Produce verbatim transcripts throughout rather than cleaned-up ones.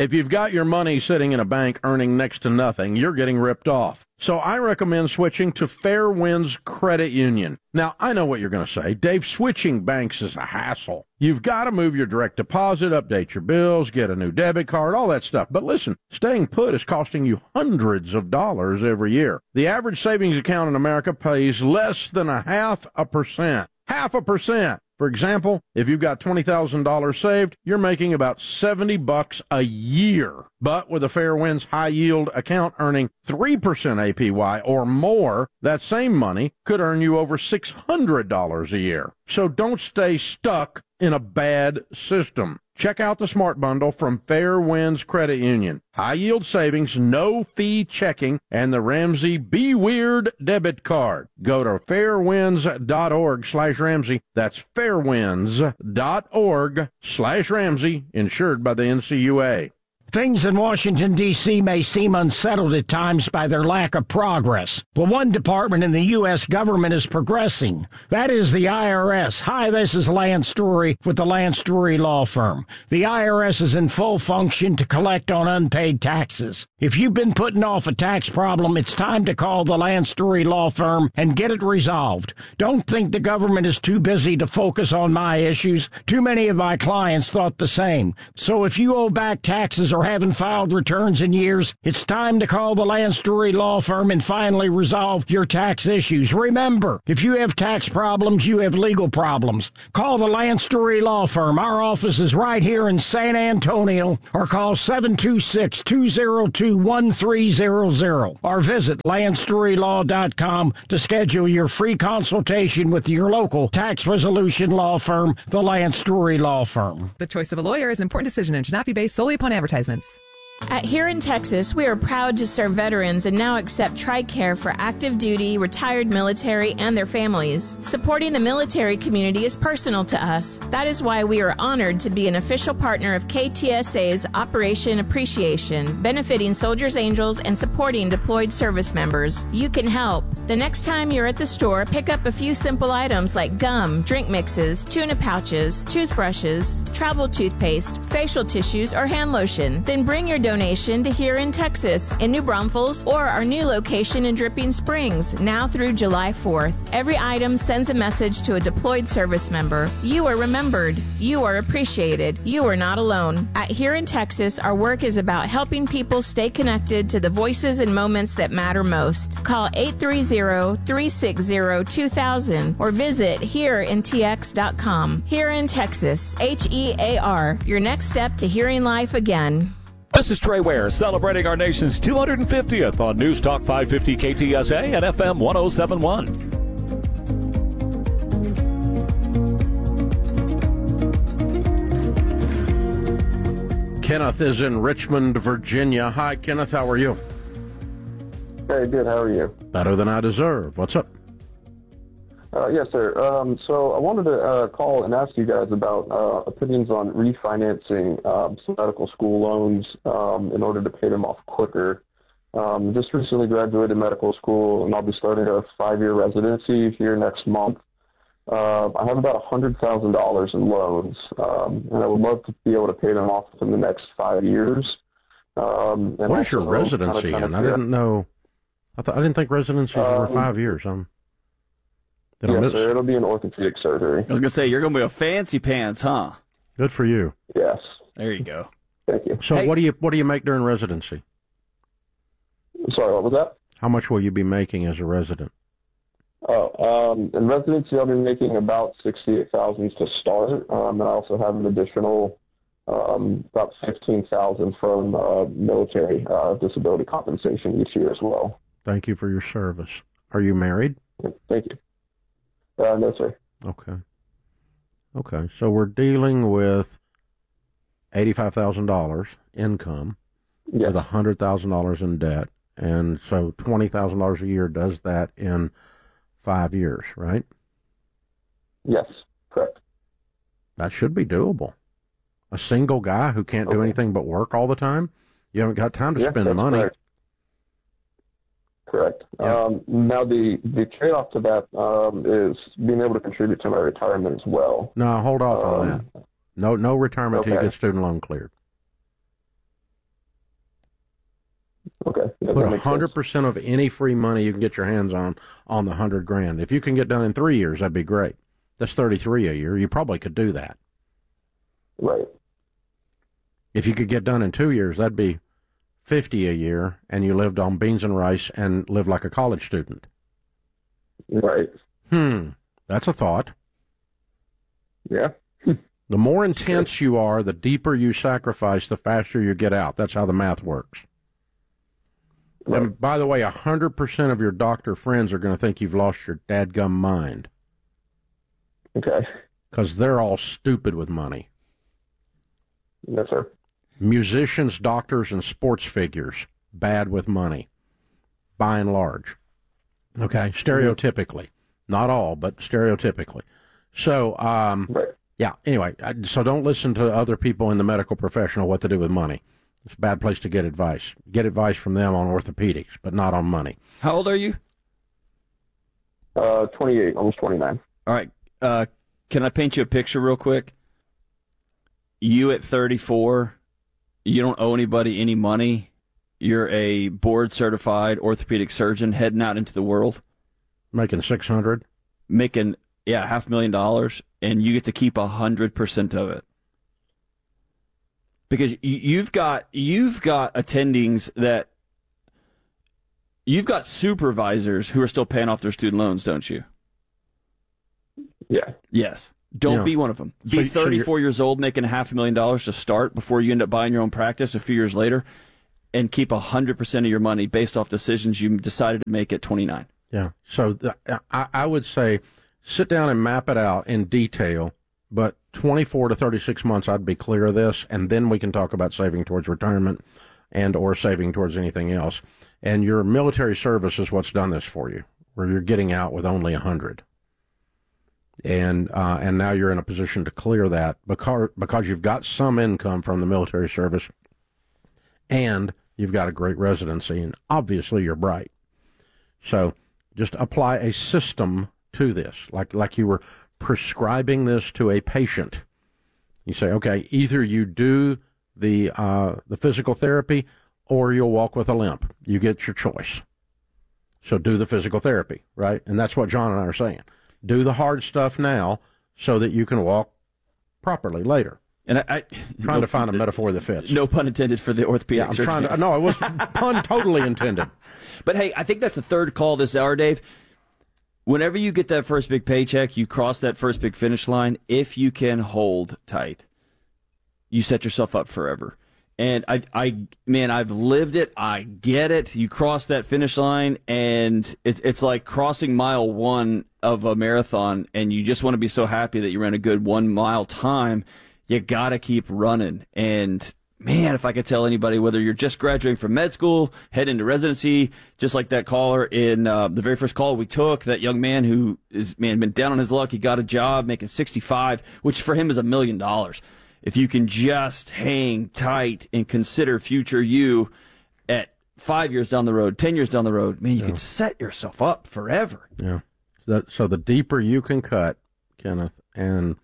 If you've got your money sitting in a bank earning next to nothing, you're getting ripped off. So I recommend switching to Fairwinds Credit Union. Now, I know what you're going to say. Dave, switching banks is a hassle. You've got to move your direct deposit, update your bills, get a new debit card, all that stuff. But listen, staying put is costing you hundreds of dollars every year. The average savings account in America pays less than a half a percent. Half a percent. For example, if you've got twenty thousand dollars saved, you're making about seventy bucks a year. But with a Fairwinds high-yield account earning three percent A P Y or more, that same money could earn you over six hundred dollars a year. So don't stay stuck in a bad system. Check out the Smart Bundle from Fairwinds Credit Union. High-yield savings, no-fee checking, and the Ramsey Be Weird debit card. Go to fairwinds.org slash Ramsey. That's fairwinds.org slash Ramsey, insured by the N C U A. Things in Washington, D C may seem unsettled at times by their lack of progress. But one department in the U S government is progressing. That is the I R S. Hi, this is Lance Story with the Lance Story Law Firm. The I R S is in full function to collect on unpaid taxes. If you've been putting off a tax problem, it's time to call the Lance Story Law Firm and get it resolved. Don't think the government is too busy to focus on my issues. Too many of my clients thought the same. So if you owe back taxes or haven't filed returns in years, it's time to call the Lance Story Law Firm and finally resolve your tax issues. Remember, if you have tax problems, you have legal problems. Call the Lance Story Law Firm. Our office is right here in San Antonio, or call seven two six, two zero two, one three zero zero or visit lance story law dot com to schedule your free consultation with your local tax resolution law firm, the Lance Story Law Firm. The choice of a lawyer is an important decision and should not be based solely upon advertisements. At Here in Texas, we are proud to serve veterans and now accept TRICARE for active duty, retired military, and their families. Supporting the military community is personal to us. That is why we are honored to be an official partner of K T S A's Operation Appreciation, benefiting Soldiers Angels and supporting deployed service members. You can help. The next time you're at the store, pick up a few simple items like gum, drink mixes, tuna pouches, toothbrushes, travel toothpaste, facial tissues, or hand lotion. Then bring your donation to Here in Texas, in New Braunfels, or our new location in Dripping Springs, now through July fourth. Every item sends a message to a deployed service member. You are remembered. You are appreciated. You are not alone. At Here in Texas, our work is about helping people stay connected to the voices and moments that matter most. Call eight three zero, three six zero, two thousand or visit here in t x dot com. Here in Texas, H E A R, your next step to hearing life again. This is Trey Ware celebrating our nation's two hundred fiftieth on News Talk five fifty K T S A and F M one oh seven point one. Kenneth is in Richmond, Virginia. Hi, Kenneth. How are you? Very good. How are you? Better than I deserve. What's up? Uh, yes, sir. Um, so I wanted to uh, call and ask you guys about uh, opinions on refinancing um, some medical school loans um, in order to pay them off quicker. Um, just recently graduated medical school, and I'll be starting a five-year residency here next month. Uh, I have about one hundred thousand dollars in loans, um, and I would love to be able to pay them off within the next five years. Um, and what is your also residency kind of, in? I didn't know. I, th- I didn't think residencies um, were five years. Um, did yes, I miss? Sir, it'll be an orthopedic surgery. I was going to say, you're going to be a fancy pants, huh? Good for you. Yes. There you go. Thank you. So Hey. what do you what do you make during residency? Sorry, what was that? How much will you be making as a resident? Oh, um, in residency, I'll be making about sixty-eight thousand dollars to start, um, and I also have an additional um, about fifteen thousand dollars from uh, military uh, disability compensation each year as well. Thank you for your service. Are you married? Thank you. Uh, no, sir. Okay. Okay, so we're dealing with eighty-five thousand dollars income Yes. with one hundred thousand dollars in debt, and so twenty thousand dollars a year does that in five years, right? Yes, correct. That should be doable. A single guy who can't do Okay. anything but work all the time, you haven't got time to Yeah, spend that's money. Correct. Correct. Yeah. Um, now, the, the trade-off to that um, is being able to contribute to my retirement as well. No, hold off on Um, that. No, no retirement till you okay. get student loan cleared. Does Put that a make hundred sense? percent of any free money you can get your hands on on the hundred grand. If you can get done in three years, that'd be great. That's thirty-three a year. You probably could do that. Right. If you could get done in two years, that'd be fifty a year, and you lived on beans and rice and lived like a college student. Right. Hmm. That's a thought. Yeah. The more intense you are, the deeper you sacrifice, the faster you get out. That's how the math works. Right. And by the way, one hundred percent of your doctor friends are going to think you've lost your dadgum mind. Okay. Because they're all stupid with money. Yes, sir. Musicians, doctors, and sports figures, bad with money, by and large. Okay? Stereotypically. Not all, but stereotypically. So, um, Right. yeah, anyway, I- so don't listen to other people in the medical profession on what to do with money. It's a bad place to get advice. Get advice from them on orthopedics, but not on money. How old are you? Uh, twenty-eight, almost twenty-nine. All right. Uh, can I paint you a picture real quick? You at thirty-four, you don't owe anybody any money. You're a board-certified orthopedic surgeon heading out into the world, Making six hundred. making yeah half a million dollars, and you get to keep a hundred percent of it because you, you've got you've got attendings that you've got supervisors who are still paying off their student loans, don't you? Yeah. Yes. Don't Yeah. be one of them. So- Be so you're- thirty-four years old, making a half a million dollars to start before you end up buying your own practice a few years later, and keep one hundred percent of your money based off decisions you decided to make at twenty-nine. Yeah. So the, I, I would say sit down and map it out in detail, but twenty-four to thirty-six months, I'd be clear of this, and then we can talk about saving towards retirement and or saving towards anything else. And your military service is what's done this for you, where you're getting out with only one hundred. And uh, and now you're in a position to clear that because, because you've got some income from the military service and you've got a great residency, and obviously you're bright. So just apply a system to this, like like you were prescribing this to a patient. You say, okay, either you do the uh, the physical therapy or you'll walk with a limp. You get your choice. So do the physical therapy, right? And that's what John and I are saying. Do the hard stuff now so that you can walk properly later. And I, I Trying no, to find a metaphor that fits. No pun intended for the orthopedic Yeah, I'm surgeon. trying to. No, it was pun totally intended. But hey, I think that's the third call this hour, Dave. Whenever you get that first big paycheck, you cross that first big finish line. If you can hold tight, you set yourself up forever. And I, I, man, I've lived it. I get it. You cross that finish line, and it, it's like crossing mile one of a marathon, and you just want to be so happy that you ran a good one mile time. You got to keep running. And man, if I could tell anybody, whether you're just graduating from med school, head into residency, just like that caller in uh, the very first call we took, that young man who is, man, been down on his luck. He got a job making sixty-five, which for him is a million dollars. If you can just hang tight and consider future you at five years down the road, ten years down the road, man, you Yeah. can set yourself up forever. Yeah. That, so the deeper you can cut, Kenneth, and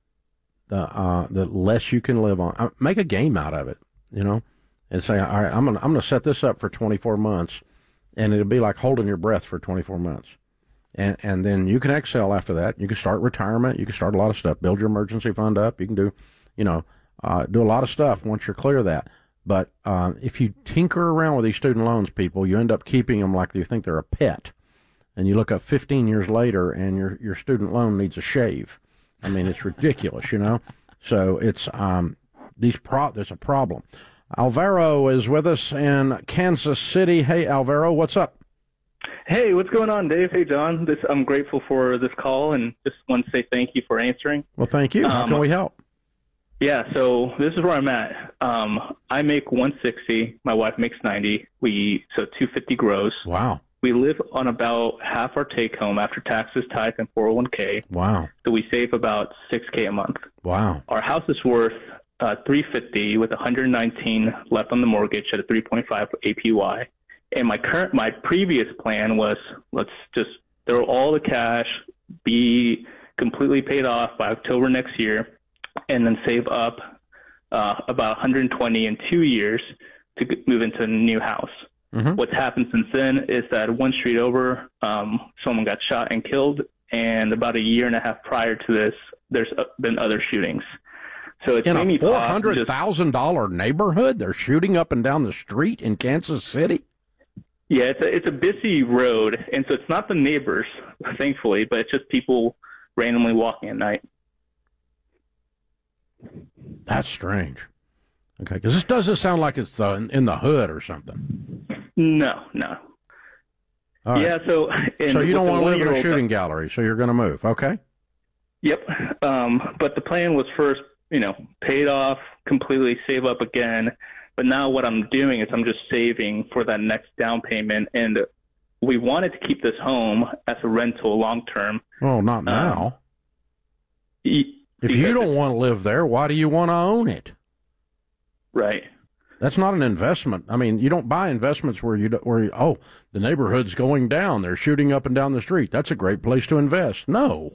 the uh, the less you can live on, uh, make a game out of it, you know, and say, all right, I'm gonna I'm gonna set this up for twenty-four months, and it'll be like holding your breath for twenty-four months, and and then you can exhale after that. You can start retirement. You can start a lot of stuff. Build your emergency fund up. You can do, you know, uh, do a lot of stuff once you're clear of that. But uh, if you tinker around with these student loans, people, you end up keeping them like you think they're a pet. And you look up fifteen years later, and your your student loan needs a shave. I mean, it's ridiculous, you know. So it's um, these pro. There's a problem. Alvaro is with us in Kansas City. Hey, Alvaro, what's up? Hey, what's going on, Dave? Hey, John. This I'm grateful for this call, and just want to say thank you for answering. Well, thank you. How Um, can we help? Yeah, so this is where I'm at. Um, I make one sixty. My wife makes ninety. We so two fifty gross. Wow. We live on about half our take home after taxes, tithe, and four oh one k. Wow. So we save about six k a month. Wow. Our house is worth uh, three fifty with one hundred nineteen left on the mortgage at a three point five A P Y. And my current, my previous plan was let's just throw all the cash, be completely paid off by October next year, and then save up uh, about one hundred twenty in two years to g- move into a new house. Mm-hmm. What's happened since then is that one street over, um, someone got shot and killed, and about a year and a half prior to this, there's been other shootings. So it's in made me a four hundred thousand dollars neighborhood, they're shooting up and down the street in Kansas City? Yeah, it's a, it's a busy road, and so it's not the neighbors, thankfully, but it's just people randomly walking at night. That's strange. Okay, because this doesn't sound like it's the, in, in the hood or something. No, no. All right. Yeah, so... So you don't want to live in a shooting gallery, so you're going to move, okay? Yep. Um, but the plan was first, you know, pay it off, completely save up again. But now what I'm doing is I'm just saving for that next down payment. And we wanted to keep this home as a rental long term. Well, not now. Um, e- if you don't want to live there, why do you want to own it? Right. That's not an investment. I mean, you don't buy investments where you, where you, oh, the neighborhood's going down. They're shooting up and down the street. That's a great place to invest. No.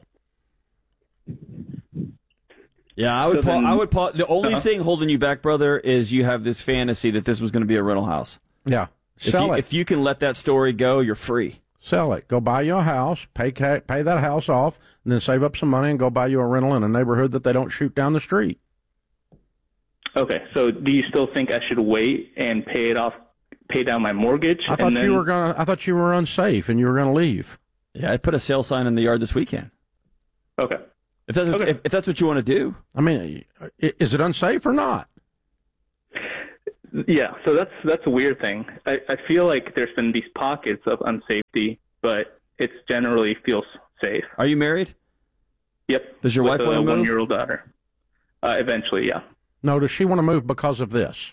Yeah, I would. So pa- then, I would. Pa- the only uh-huh. thing holding you back, brother, is you have this fantasy that this was going to be a rental house. Yeah, if sell you, it. If you can let that story go, you're free. Sell it. Go buy you a house, pay ca- pay that house off, and then save up some money and go buy you a rental in a neighborhood that they don't shoot down the street. Okay, so do you still think I should wait and pay it off, pay down my mortgage? I thought and then... you were gonna. I thought you were unsafe and you were gonna leave. Yeah, I'd put a sale sign in the yard this weekend. Okay. If that's what, Okay. if, if that's what you want to do. I mean, is it unsafe or not? Yeah, so that's that's a weird thing. I, I feel like there's been these pockets of unsafety, but it generally feels safe. Are you married? Yep. Does your With wife want to a move? one-year-old daughter. Uh, eventually, yeah. No, does she want to move because of this?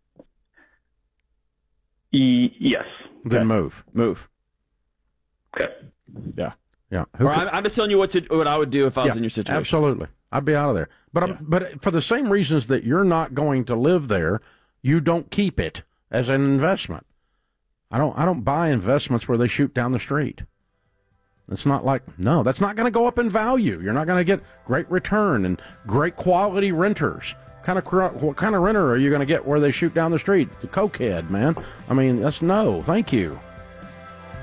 E- yes. Then Okay. move. Move. Okay. Yeah. Yeah. Who Or could- I'm, I'm just telling you what to what I would do if I was Yeah, in your situation. Absolutely. I'd be out of there. But I'm, Yeah. but for the same reasons that you're not going to live there, you don't keep it as an investment. I don't I don't buy investments where they shoot down the street. It's not like, no, that's not going to go up in value. You're not going to get great return and great quality renters. What kind of cr- what kind of renter are you going to get where they shoot down the street? The cokehead, man. I mean, that's no. Thank you.